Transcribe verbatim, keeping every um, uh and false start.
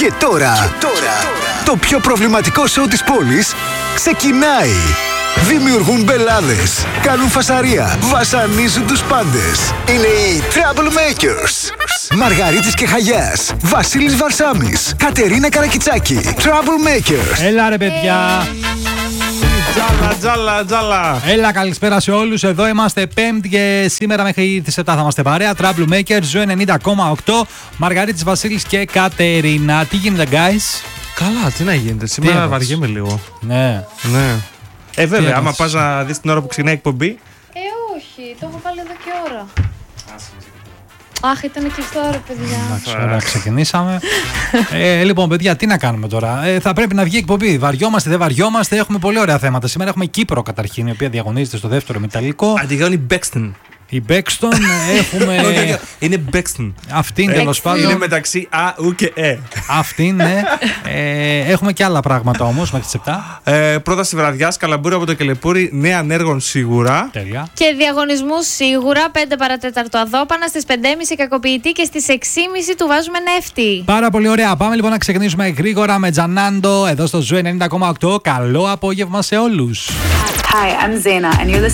Και τώρα, και τώρα το πιο προβληματικό σοου της πόλης ξεκινάει. Δημιουργούν μπελάδες, κάνουν φασαρία, βασανίζουν τους πάντες. Είναι οι Troublemakers. Μαργαρίτης και Χαγιάς, Βασίλης Βαρσάμης, Κατερίνα Καρακιτσάκη. Troublemakers. Έλα ρε παιδιά. Τζάλα, τζάλα, τζάλα. Έλα, καλησπέρα σε όλους. Εδώ είμαστε Πέμπτη και σήμερα μέχρι τις επτά θα είμαστε παρέα. Troublemakers, Ζου ενενήντα κόμμα οκτώ. Μαργαρίτης, Βασίλης και Κατερίνα. Τι γίνεται, guys? Καλά, τι να γίνεται. Σήμερα βαριέμαι λίγο. Ναι. Ναι. Ε, βέβαια, Τι άμα έκανες? πας να δεις την ώρα που ξεκινάει η εκπομπή. Ε, όχι, το έχω βάλει εδώ και ώρα. Αχ, ήταν κλειστό ρε παιδιά. Εντάξει, ωραία, ξεκινήσαμε. ε, λοιπόν, παιδιά, τι να κάνουμε τώρα. Ε, θα πρέπει να βγει εκπομπή. Βαριόμαστε, δεν βαριόμαστε. Έχουμε πολύ ωραία θέματα. Σήμερα έχουμε Κύπρο καταρχήν, η οποία διαγωνίζεται στο δεύτερο μεταλλικό. Αντιγόνη Μπέξτον. Η Μπέξτον, έχουμε. Είναι Μπέξτον. Αυτήν τέλος πάντων. Είναι μεταξύ Α, Ου και Ε. Αυτήν, ναι. Ε, έχουμε και άλλα πράγματα όμως μέχρι τις επτά. Ε, πρόταση βραδιάς, καλαμπούρι από το Κελεπούρι, νέα ανέργων σίγουρα. Τέλεια. Και διαγωνισμούς σίγουρα, πέντε παρατέταρτο αδόπανα, στις πέντε και μισή κακοποιητή και στις έξι και μισή του βάζουμε νεύτη. Πάρα πολύ ωραία. Πάμε λοιπόν να ξεκινήσουμε γρήγορα με Τζανάντο εδώ στο Ζου ενενήντα κόμμα οκτώ. Καλό απόγευμα σε όλους. Hi, I'm Zaina, and you're listening